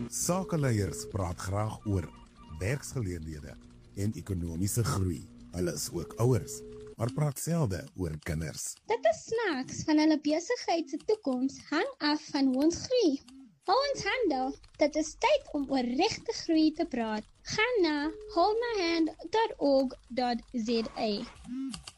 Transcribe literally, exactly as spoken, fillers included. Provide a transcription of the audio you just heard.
Sakeleiers praat graag oor werksgeleenthede en ekonomiese groei. Hulle is ook ouers, maar praat selde oor kinders. Dit is snaaks van hulle besigheid se toekoms hang af van hoe ons groei. Hou ons handel, dit is tyd om oor regte groei te praat. Gaan na hold my hand dot org dot za.